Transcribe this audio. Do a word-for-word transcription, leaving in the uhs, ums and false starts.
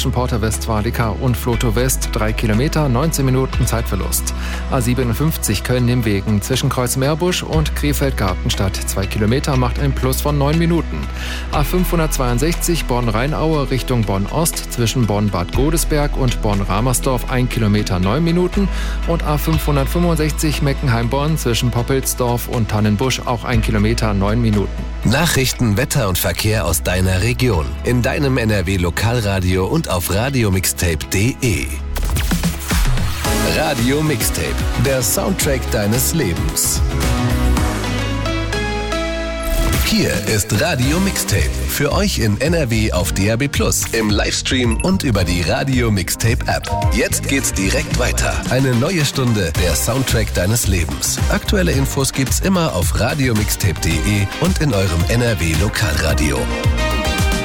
zwischen Porta Westfalica und Floto West drei Kilometer, neunzehn Minuten Zeitverlust. A siebenundfünfzig Köln-Nimwegen zwischen Kreuz-Meerbusch und Krefeld-Gartenstadt zwei Kilometer macht ein Plus von neun Minuten. A fünfhundertzweiundsechzig Bonn-Rheinaue Richtung Bonn-Ost zwischen Bonn-Bad Godesberg und Bonn-Ramersdorf ein Kilometer neun Minuten und A fünfhundertfünfundsechzig Meckenheim-Bonn zwischen Poppelsdorf und Tannenbusch auch ein Kilometer neun Minuten. Nachrichten, Wetter und Verkehr aus deiner Region. In deinem N R W Lokalradio und auf radiomixtape punkt de. Radio Mixtape, der Soundtrack deines Lebens. Hier ist Radio Mixtape. Für euch in N R W auf D A B plus, im Livestream und über die Radio Mixtape App. Jetzt geht's direkt weiter. Eine neue Stunde, der Soundtrack deines Lebens. Aktuelle Infos gibt's immer auf radiomixtape punkt de und in eurem N R W Lokalradio.